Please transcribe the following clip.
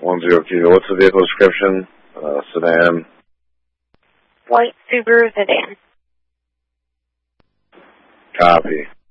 10 Kilo. What's the vehicle description? Sedan. White Subaru sedan. Copy.